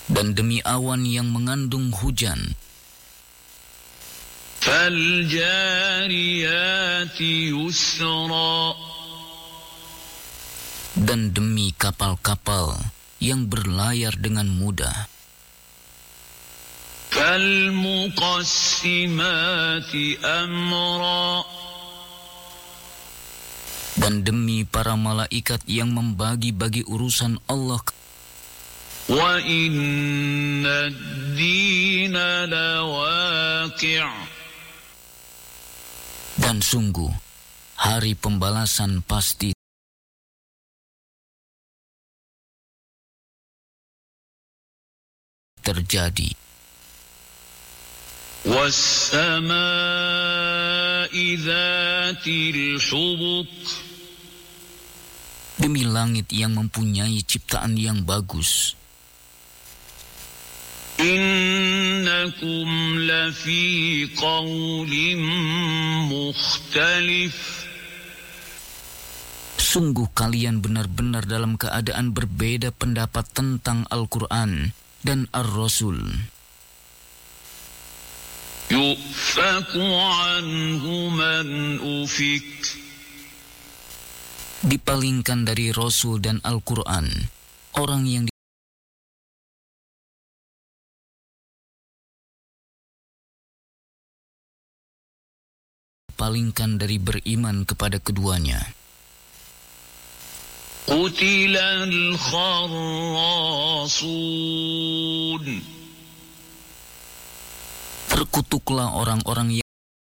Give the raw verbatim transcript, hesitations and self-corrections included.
Dan demi awan yang mengandung hujan, فالجاريات يسرا dan demi kapal-kapal yang berlayar dengan mudah, فالمقسمات أمرا dan demi para malaikat yang membagi-bagi urusan Allah. وَإِنَّ الدِّينَ لَوَاقِعٌ Dan sungguh, hari pembalasan pasti terjadi. وَالسَّمَاءِ ذَاتِ الْحُبُكِ Demi langit yang mempunyai ciptaan yang bagus, إِنَّكُمْ لَفِي قَوْلٍ مُخْتَلِفٍ sungguh kalian benar-benar dalam keadaan berbeda pendapat tentang Al-Quran dan Ar-Rasul. يُؤْفَكُ عَنْهُ مَنْ أُفِكَ Dipalingkan dari Rasul dan Al-Quran orang yang dipalingkan dari beriman kepada keduanya. قُتِلَ الْخَرَّاصُونَ Terkutuklah orang-orang yang